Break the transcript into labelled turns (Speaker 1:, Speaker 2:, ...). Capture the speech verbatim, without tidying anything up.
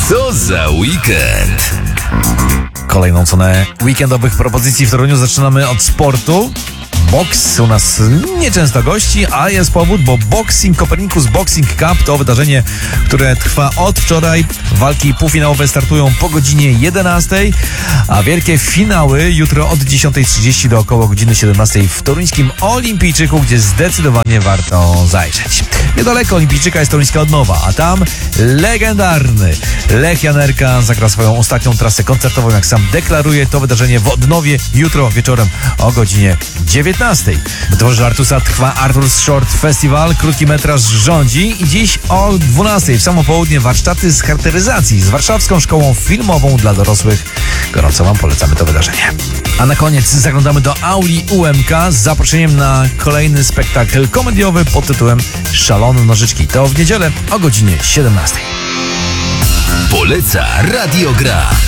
Speaker 1: Co za weekend?
Speaker 2: Kolejną cenę weekendowych propozycji w Toruniu zaczynamy od sportu. Boks u nas nieczęsto gości, a jest powód, bo Boxing Copernicus Boxing Cup to wydarzenie, które trwa od wczoraj. Walki półfinałowe startują po godzinie jedenastej, a wielkie finały jutro od dziesiątej trzydzieści do około godziny siedemnastej w toruńskim Olimpijczyku, gdzie zdecydowanie warto zajrzeć. Niedaleko Olimpijczyka jest toruńska Odnowa, a tam legendarny Lech Janerka zagra swoją ostatnią trasę koncertową, jak sam deklaruje. To wydarzenie w Odnowie jutro wieczorem o godzinie dziewiętnastej. W dworze Artusa trwa Arthur's Short Festival, krótki metraż rządzi i dziś o dwunastej w samo południe warsztaty z charakteryzacji z Warszawską Szkołą Filmową dla Dorosłych. Gorąco Wam polecamy to wydarzenie. A na koniec zaglądamy do auli U M K z zaproszeniem na kolejny spektakl komediowy pod tytułem Szalone Nożyczki. To w niedzielę o godzinie siedemnastej.
Speaker 1: Poleca Radio Gra.